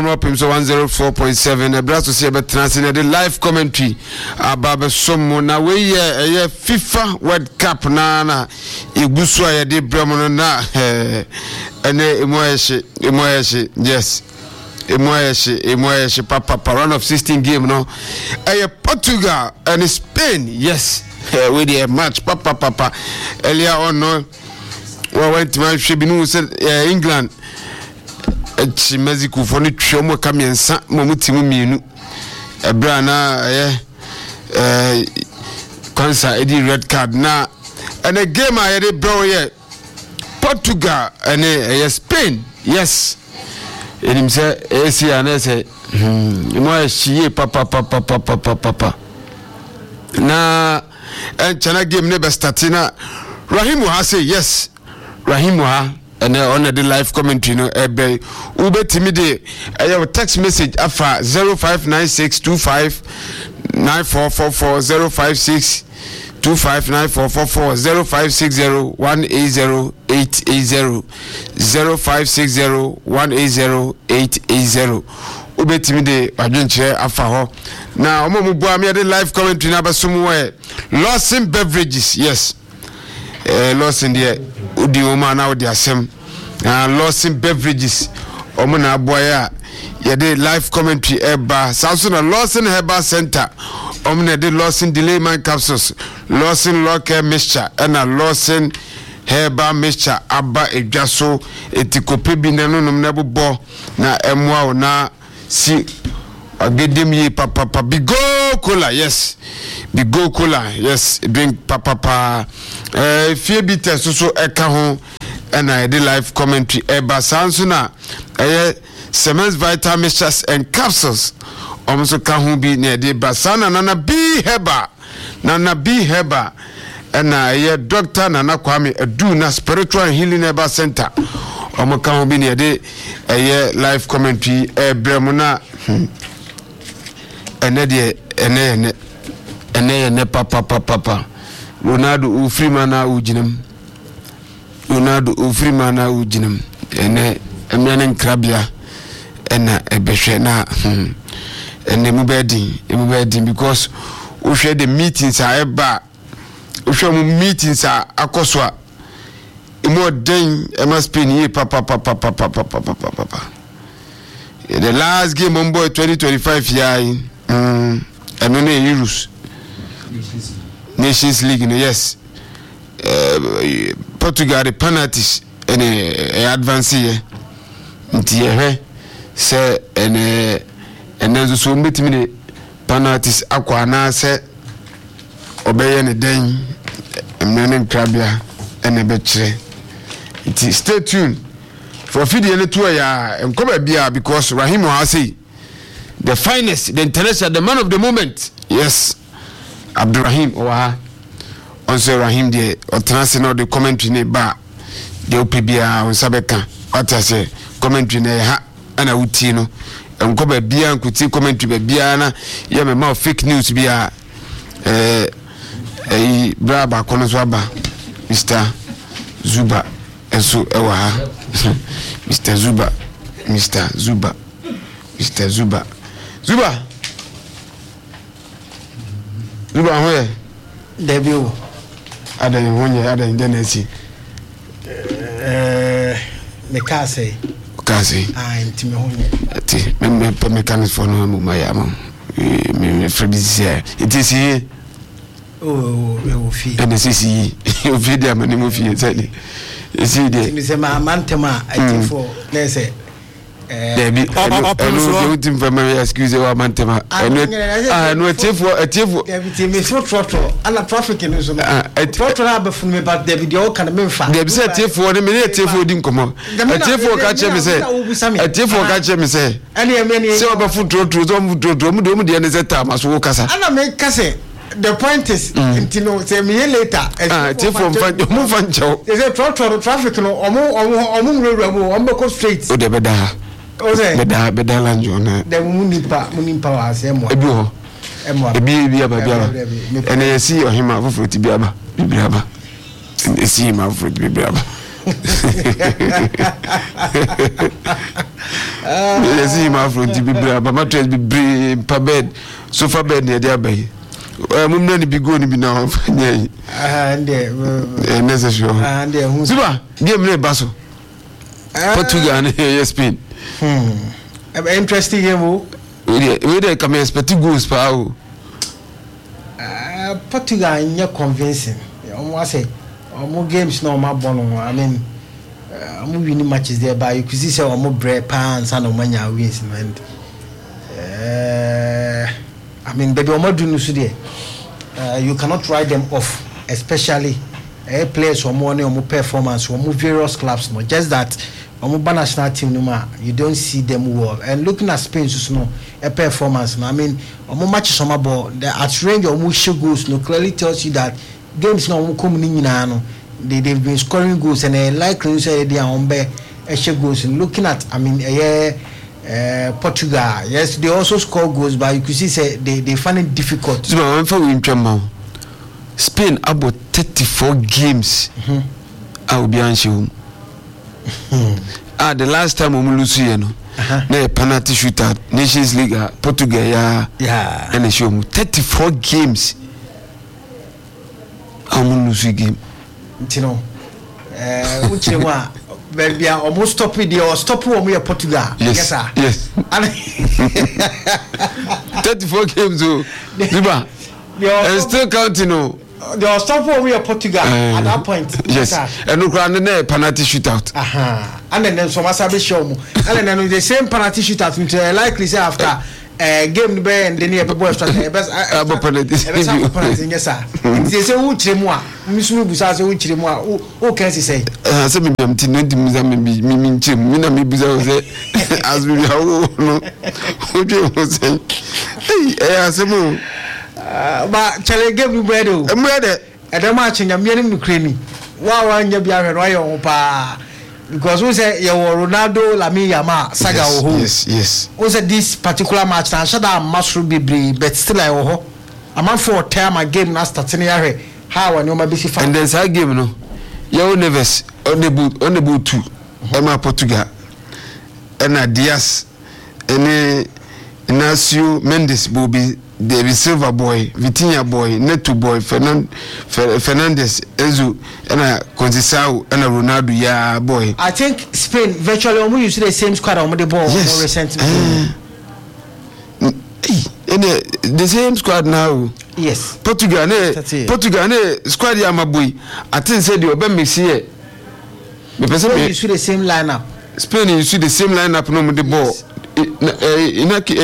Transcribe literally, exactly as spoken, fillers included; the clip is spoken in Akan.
up him so one oh four point seven a brass to see about transcend the live commentary about some na we ye FIFA World Cup na na igusu ya de bramo na eh ene emoyeshi emoyeshi yes emoyeshi emoyeshi papa round of sixteen game no eh Portugal and Spain yes we the match papa papa earlier on no we went to match binu England Echi Mexico for ni twomo ka miensa mo mutimu mienu ebra na eh eh konsa edi red card na and a game I had bro here Portugal and eh Spain yes enim say esi ana say hmm mo ehie papa papa papa papa na en chana game ne be start na Rahimu ha say yes Rahimu ha and on the live commentary no ebe ubetimi de eh text message afa zero five nine six two five nine four four four zero five six two five nine four four four zero five six zero one eight zero eight eight zero zero five six zero one eight zero eight eight zero ubetimi de adwenche afa ho na omo mu bua me de live commentary na basomu we Lawson Beverages yes eh Lawson de udi woman na odi asem na Lawson Beverages omo na aboya ye de live commentary eba Samson na Lawson Herbal Center omo na de Lawson Delayman capsules Lawson Local Mixture and a Lawson Herbal Mixture aba edwaso etikope bi na no na bobo na emwa na si agedem yi papa papa Bigo Cola yes Bigo Cola yes drink papa papa eh fie bitter so so eka ho and I did live commentary eba sansuna eh Semens Vital Mixtures and Capsules almost ka ho bi na de basana nana bi heba nana bi heba and I Doctor Nana Kwame Adu na Spiritual Healing Herbal Center omo ka ho bi na de eh live commentary eh bremuna ene de ene ene ene ene papa papa papa Ronaldo ufrimana ujinam Ronaldo ufrimana ujinam ene emiane nkrabia ena ebehwe na ene mubedi mubedi because we share the meetings are eba we share meetings are akoswa imo den e must be ni papa papa papa papa papa papa the last game on boy twenty twenty-five year mm and no euros Nations League yes uh, Portugal the penalties and uh, advance here nti eh say and and then so metimi the penalties akwa na say obeye ne den emene krabia ene be kire nti stay tuned for video ne to ya enkoba bia because Rahimu has say the finest the international the man of the moment yes Abdurrahim owa on say Rahim de international the commentary ne ba de opibia on sabeka what say commentary ne ha ana wuti no enkoba bia nkuti commentary bia na ye me ma fake news bia eh eh braba kono so aba Mister Zuba eso ewa ha Mister Zuba Mister Zuba Mister Zuba Zuba Zuba hoye debut adan honye adan denesi eh me kase kase ah intime honye ati me me mechanics for no ma ya ma me me fredizia it is here oh we fi and this is you fi dia mani mo fi sani esi dia me se ma mantema ati for let's say Debi enu utim for me excuse wa mantema enu ah no etiefo etiefo debi me so trotro ana traffic no so trotro na be fun me back debi de o kan me mfa debi se etiefo ne me etiefo di nkomo etiefo ka che me se etiefo ka che me se ani e me ni se oba fu trotro so mu trotro mu de mu de ne se ta maso wo kasa ana me kase the point is intino say me later ah etiefo mfa mu fa ncho say trotro traffic no omo omo omo nwura mu omo go straight o de be da Ose beda beda lanjo na de munipa munipa wa se mo ebi ho ebi ebi aba biara ene yesi ohima foforo ti biaba bibiaba esi ma foforo ti bibiaba Yes, him front to be brave, but mattress be brave, per bed, sofa bed near their bay. I'm not be going to be now. And necessary. And Zuba, give me a basso. Portugal and Spain. Hmm. Interesting game. We they come expect goals per hour. Portugal is not convincing. I say, more games no more bono. I mean, I'm winning matches there, but you could see some more bread pans and money wins. And I mean, baby, I'm not doing today. You cannot write them off, especially a players or money or more performance or more various clubs. No, just that. Omuba national team no you don't see them well. And looking at Spain, so no a performance. No, I mean, omu matches on my ball. The at range of omu goals no clearly tells you that games no omu come in no. They they've been scoring goals and they likely say they are on be a goals. And looking at, I mean, yeah, uh, Portugal. Yes, they also score goals, but you could see say they they find it difficult. So I'm for win Champion. Spain about thirty-four games. Mm-hmm. I will be answering. Ah, the last time we lose here, no, na penalty shootout, Nations League, Portugal, yeah, yeah, and they show me thirty-four games. I'm lose game. You know, uh, which one? Baby, I almost stop it. Or stop when we are Portugal. Yes, sir. Yes. thirty-four games, oh, Ziba, and still counting, oh. They are stop when we are Portugal uh, at that point. Yes, and look around the penalty shootout. Aha, and then some Asabi show me, and then the same penalty shootout into likely say after a game be and then you have a boy start. Best penalty. Yes, sir. They say who tremwa, Miss Mubusa say who tremwa. Who can say? Uh, some of them didn't me me me chim. Me na me busa say as we how no. Who do you say? Hey, I say but chale game you bread o bread e dem match nyam yeni mu kreni wa wa nya bia hwe no ayo pa because we say you Ronaldo Lamine Yamal saga yes, o ho yes yes we say this particular match na shada masru bibri but still I o ho am for time a game na start na hwe how an ma be si fa and then that game no you nervous on the boot on the boot two Emma Portugal and Diaz and Inacio Mendes Bobby David Silva boy, Vitinha boy, Neto boy, Fernand, Fernandez, Enzo, and a Conceição, and a Ronaldo, yeah boy. I think Spain virtually almost use the same squad on the ball yes. more recently. Uh, and the, the same squad now. Yes. Portugal, ne, Portugal, ne, squad ya my boy. I think said you obey me see. Spain use the same lineup. Spain use the same lineup no with the ball. Yes. In